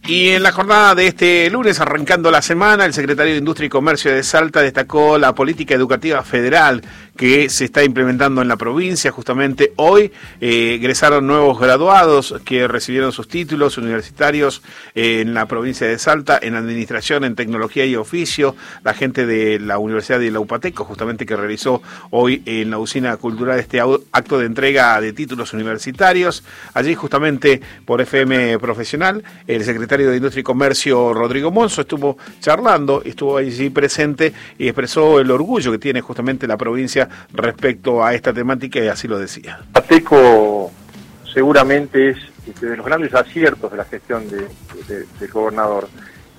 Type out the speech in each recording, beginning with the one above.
Y en la jornada de este lunes, arrancando la semana, el secretario de Industria y Comercio de Salta destacó la política educativa federal que se está implementando en la provincia. Justamente hoy egresaron nuevos graduados que recibieron sus títulos universitarios en la provincia de Salta, en Administración, en Tecnología y Oficio. La gente de la Universidad de la UPATECO, justamente, que realizó hoy en la Usina Cultural este acto de entrega de títulos universitarios. Allí, justamente, por FM Profesional, el secretario de Industria y Comercio, Rodrigo Monzo, estuvo charlando, estuvo allí presente y expresó el orgullo que tiene justamente la provincia respecto a esta temática, y así lo decía. Pateco seguramente es de los grandes aciertos de la gestión del gobernador.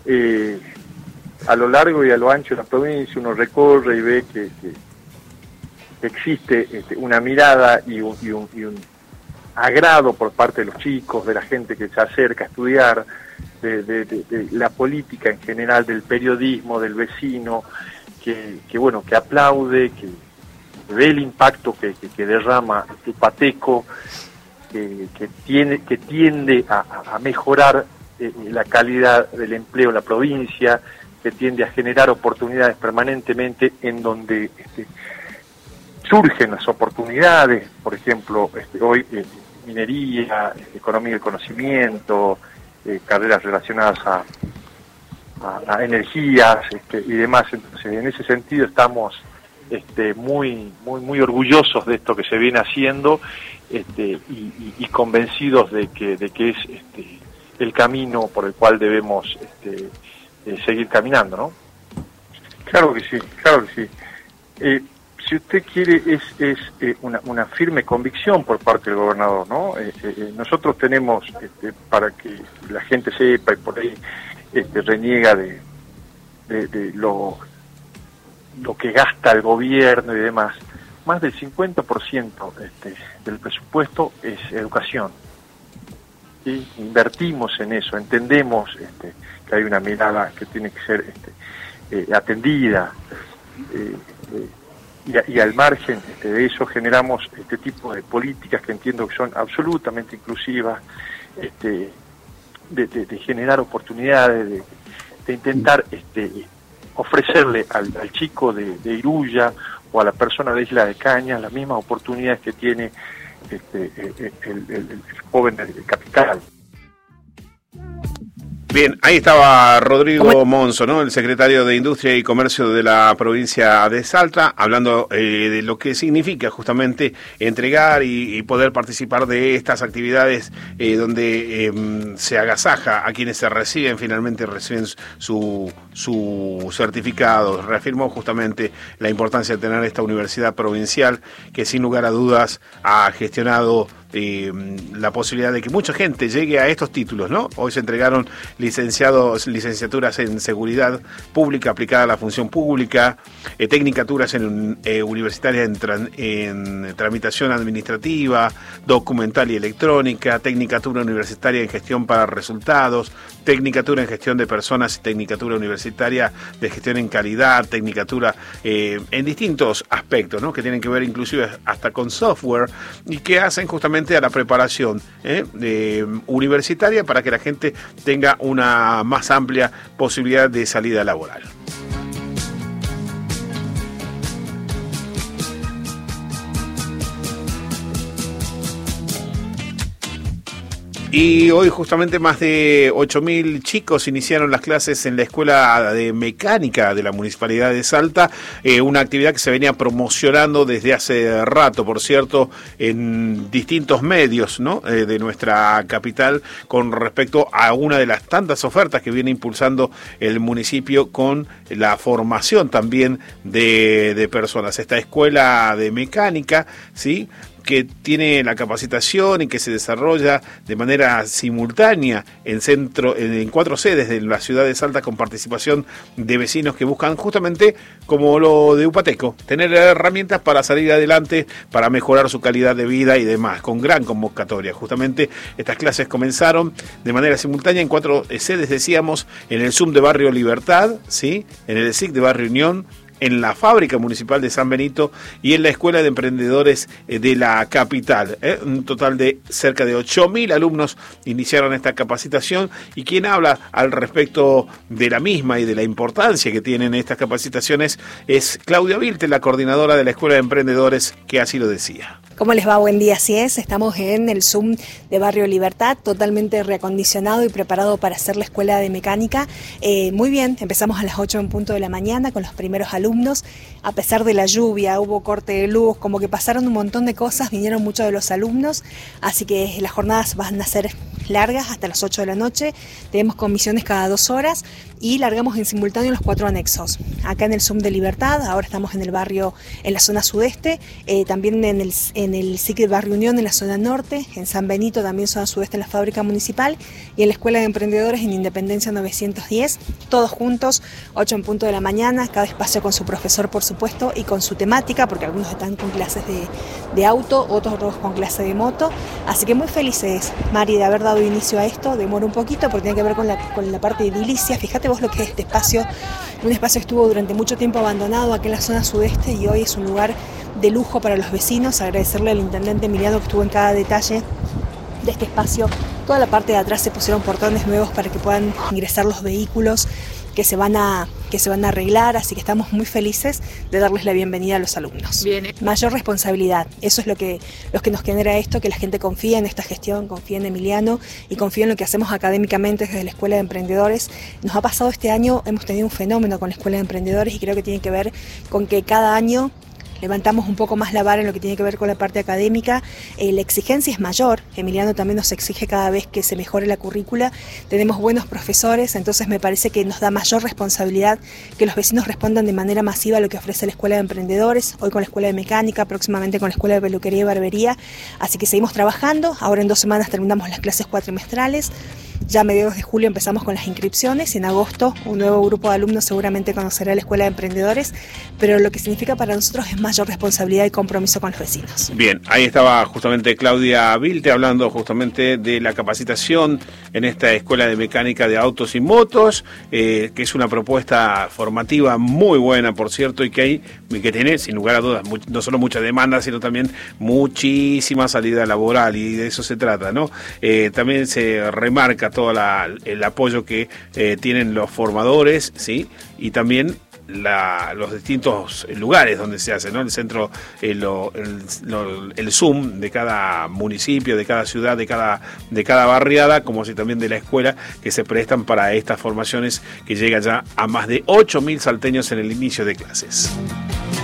A lo largo y a lo ancho de la provincia uno recorre y ve que existe una mirada y un agrado por parte de los chicos, de la gente que se acerca a estudiar, de la política en general, del periodismo, del vecino, que aplaude, que ve el impacto que derrama Pateco, que tiende a mejorar la calidad del empleo en la provincia, que tiende a generar oportunidades permanentemente en donde surgen las oportunidades, por ejemplo, hoy minería, economía del conocimiento, carreras relacionadas a energías y demás. Entonces, en ese sentido estamos muy orgullosos de esto que se viene haciendo y convencidos de que es el camino por el cual debemos seguir caminando, ¿no? Claro que sí, claro que sí. Si usted quiere, es una firme convicción por parte del gobernador, ¿no? Nosotros tenemos, para que la gente sepa y por ahí reniega de lo que gasta el gobierno y demás, más del 50% del presupuesto es educación. ¿Sí? Invertimos en eso, entendemos que hay una mirada que tiene que ser atendida, y al margen de eso generamos este tipo de políticas que entiendo que son absolutamente inclusivas, de generar oportunidades, de intentar ofrecerle al chico de Iruya o a la persona de Isla de Cañas las mismas oportunidades que tiene el joven del capital. Bien, ahí estaba Rodrigo Monzo, ¿no? El secretario de Industria y Comercio de la provincia de Salta, hablando de lo que significa justamente entregar y poder participar de estas actividades donde se agasaja a quienes finalmente reciben su certificado. Reafirmó justamente la importancia de tener esta universidad provincial que sin lugar a dudas ha gestionado la posibilidad de que mucha gente llegue a estos títulos, ¿no? Hoy se entregaron licenciaturas en seguridad pública aplicada a la función pública, tecnicaturas universitarias en tramitación administrativa, documental y electrónica, tecnicatura universitaria en gestión para resultados, tecnicatura en gestión de personas y tecnicatura universitaria de gestión en calidad, tecnicatura en distintos aspectos, ¿no? Que tienen que ver inclusive hasta con software y que hacen justamente a la preparación universitaria para que la gente tenga una más amplia posibilidad de salida laboral. Y hoy justamente más de 8.000 chicos iniciaron las clases en la Escuela de Mecánica de la Municipalidad de Salta, una actividad que se venía promocionando desde hace rato, por cierto, en distintos medios, ¿no? De nuestra capital, con respecto a una de las tantas ofertas que viene impulsando el municipio con la formación también de personas. Esta Escuela de Mecánica, ¿sí?, que tiene la capacitación y que se desarrolla de manera simultánea en 4 sedes de la ciudad de Salta, con participación de vecinos que buscan justamente, como lo de Upateco, tener herramientas para salir adelante, para mejorar su calidad de vida y demás, con gran convocatoria. Justamente estas clases comenzaron de manera simultánea en 4 sedes, decíamos, en el ZUM de Barrio Libertad, ¿sí?, en el SIC de Barrio Unión, en la Fábrica Municipal de San Benito y en la Escuela de Emprendedores de la capital. Un total de cerca de 8.000 alumnos iniciaron esta capacitación, y quien habla al respecto de la misma y de la importancia que tienen estas capacitaciones es Claudia Vilte, la coordinadora de la Escuela de Emprendedores, que así lo decía. ¿Cómo les va? Buen día, así es. Estamos en el Zoom de Barrio Libertad, totalmente reacondicionado y preparado para hacer la escuela de mecánica. Muy bien, empezamos a las 8 en punto de la mañana con los primeros alumnos. A pesar de la lluvia, hubo corte de luz, como que pasaron un montón de cosas, vinieron muchos de los alumnos, así que las jornadas van a ser largas hasta las 8 de la noche. Tenemos comisiones cada 2 horas y largamos en simultáneo los 4 anexos. Acá en el Zoom de Libertad, ahora estamos en el barrio, en la zona sudeste, también en el SIC Barrio Unión en la zona norte, en San Benito también zona sudeste en la Fábrica Municipal, y en la Escuela de Emprendedores en Independencia 910, todos juntos, 8 en punto de la mañana, cada espacio con su profesor por supuesto y con su temática, porque algunos están con clases de auto, otros con clase de moto, así que muy felices, Mari, de haber dado inicio a esto. Demora un poquito porque tiene que ver con la parte de edilicia. Fíjate vos lo que es este espacio, un espacio que estuvo durante mucho tiempo abandonado aquí en la zona sudeste y hoy es un lugar de lujo para los vecinos. Agradecerle al intendente Emiliano que estuvo en cada detalle de este espacio. Toda la parte de atrás se pusieron portones nuevos para que puedan ingresar los vehículos que se van a arreglar, así que estamos muy felices de darles la bienvenida a los alumnos. Bien. Mayor responsabilidad, eso es lo que nos genera esto, que la gente confía en esta gestión, confía en Emiliano y confía en lo que hacemos académicamente desde la Escuela de Emprendedores. Nos ha pasado este año, hemos tenido un fenómeno con la Escuela de Emprendedores y creo que tiene que ver con que cada año levantamos un poco más la vara en lo que tiene que ver con la parte académica. La exigencia es mayor. Emiliano también nos exige cada vez que se mejore la currícula. Tenemos buenos profesores, entonces me parece que nos da mayor responsabilidad que los vecinos respondan de manera masiva a lo que ofrece la Escuela de Emprendedores, hoy con la Escuela de Mecánica, próximamente con la Escuela de Peluquería y Barbería. Así que seguimos trabajando. Ahora en 2 semanas terminamos las clases cuatrimestrales. Ya a mediados de julio empezamos con las inscripciones y en agosto un nuevo grupo de alumnos seguramente conocerá la Escuela de Emprendedores, pero lo que significa para nosotros es mayor responsabilidad y compromiso con los vecinos. Bien, ahí estaba justamente Claudia Vilte hablando justamente de la capacitación en esta Escuela de Mecánica de Autos y Motos, que es una propuesta formativa muy buena, por cierto, y que tiene, sin lugar a dudas, no solo mucha demanda, sino también muchísima salida laboral, y de eso se trata, ¿no? También se remarca todo el apoyo que tienen los formadores, ¿sí? Y también los distintos lugares donde se hace, ¿no? El centro, el Zoom de cada municipio, de cada ciudad, de cada barriada, como así también de la escuela, que se prestan para estas formaciones que llegan ya a más de 8.000 salteños en el inicio de clases.